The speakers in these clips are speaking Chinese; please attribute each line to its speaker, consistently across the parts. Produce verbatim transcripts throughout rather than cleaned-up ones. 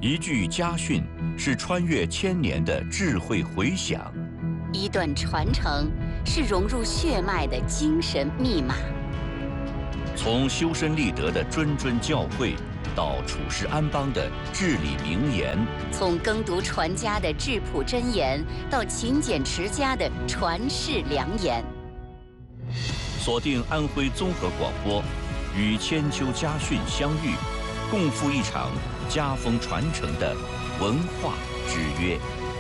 Speaker 1: 一句家训是穿越千年的智慧回响，
Speaker 2: 一段传承是融入血脉的精神密码。
Speaker 1: 从修身立德的谆谆教诲，到处世安邦的至理名言；
Speaker 2: 从耕读传家的质朴箴言，到勤俭持家的传世良言。
Speaker 1: 锁定安徽综合广播，与千秋家训相遇，共赴一场家风传承的文化之约。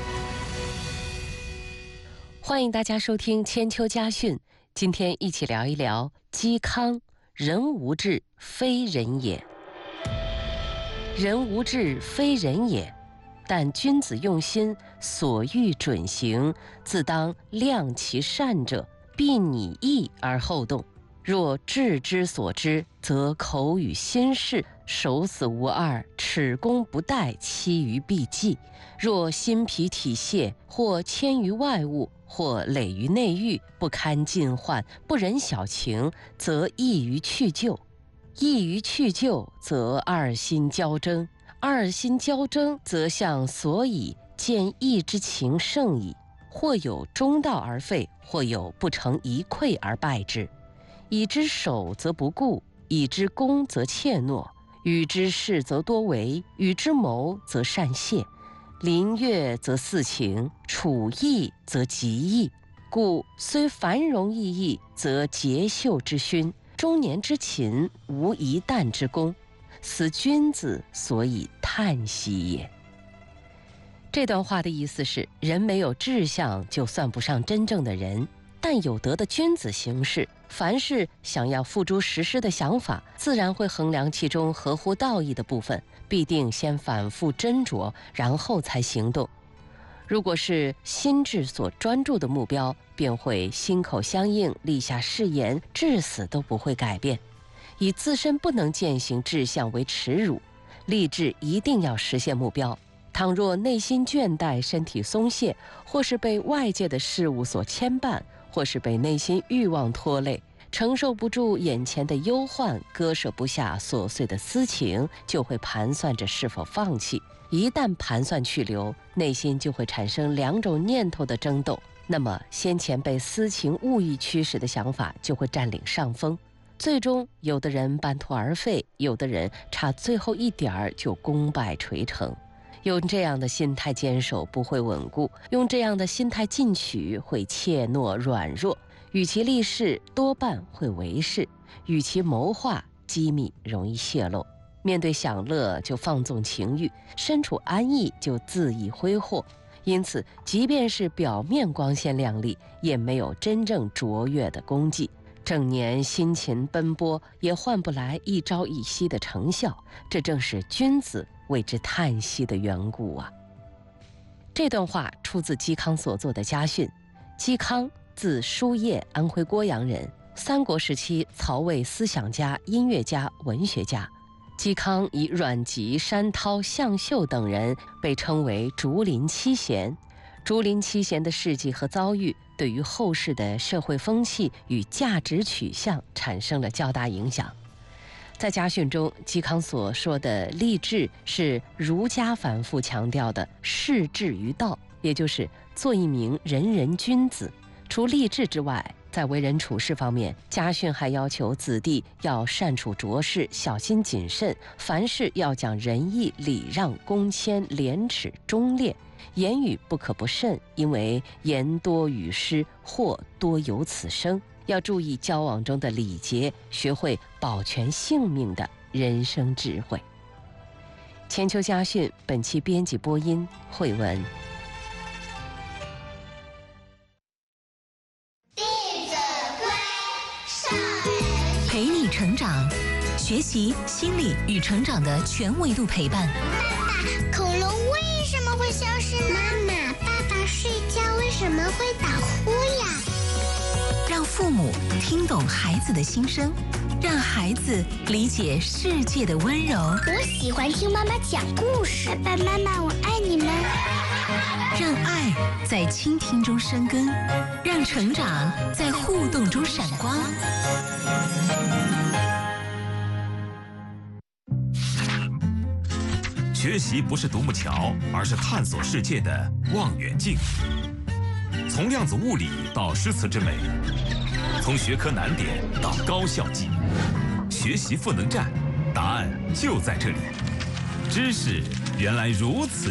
Speaker 3: 欢迎大家收听千秋家训，今天一起聊一聊嵇康。人无志，非人也。人无志，非人也。但君子用心，所欲准行，自当量其善者，必拟义而后动。若志之所知，则口与心事，守死无二，耻功不殆，期于必继。若心脾体泄，或迁于外物，或累于内狱，不堪尽患，不忍小情，则易于去就。易于去就，则二心交争。二心交争，则向所以，见义之情胜矣。或有中道而废，或有不成一篑而败之。以之守则不顾，以之攻则怯懦，与之事则多为，与之谋则善谢。临悦则似情，处易则极易。故虽繁荣奕奕，则节秀之勋，中年之勤，无一旦之功，此君子所以叹息也。这段话的意思是，人没有志向就算不上真正的人，但有德的君子行事，凡是想要付诸实施的想法，自然会衡量其中合乎道义的部分，必定先反复斟酌，然后才行动。如果是心智所专注的目标，便会心口相应，立下誓言，至死都不会改变。以自身不能践行志向为耻辱，立志一定要实现目标。倘若内心倦怠，身体松懈，或是被外界的事物所牵绊，或是被内心欲望拖累，承受不住眼前的忧患，割舍不下琐碎的私情，就会盘算着是否放弃。一旦盘算去留，内心就会产生两种念头的争斗，那么先前被私情物欲驱使的想法就会占领上风，最终有的人半途而废，有的人差最后一点儿就功败垂成。用这样的心态坚守不会稳固，用这样的心态进取会怯懦软弱。与其立事，多半会为事；与其谋划，机密容易泄露。面对享乐就放纵情欲，身处安逸就恣意挥霍。因此，即便是表面光鲜亮丽，也没有真正卓越的功绩。整年辛勤奔波，也换不来一朝一夕的成效，这正是君子为之叹息的缘故啊。这段话出自嵇康所作的家训。嵇康字叔夜，安徽郭阳人，三国时期曹魏思想家、音乐家、文学家。嵇康以阮籍、山涛、向秀等人被称为竹林七贤。竹林七贤的事迹和遭遇，对于后世的社会风气与价值取向产生了较大影响。在家训中，嵇康所说的立志是儒家反复强调的事志于道，也就是做一名仁人君子。除立志之外，在为人处事方面，家训还要求子弟要善处着事，小心谨慎，凡事要讲仁义、礼让、恭谦、廉耻、忠烈，言语不可不慎，因为言多语失，祸多由此生。要注意交往中的礼节，学会保全性命的人生智慧。千秋家训本期编辑播音慧文。
Speaker 4: 陪你成长，学习心理与成长的全维度陪伴。
Speaker 5: 爸爸，恐龙为什么会消失呢？妈妈，爸爸睡觉为什么会打呼呀？
Speaker 4: 让父母听懂孩子的心声，让孩子理解世界的温柔。
Speaker 5: 我喜欢听妈妈讲故事。爸爸妈妈，我爱你们。
Speaker 4: 让爱在倾听中生根，让成长在互动中闪光。
Speaker 6: 学习不是独木桥，而是探索世界的望远镜。从量子物理到诗词之美，从学科难点到高效记忆，学习赋能站，答案就在这里。知识原来如此。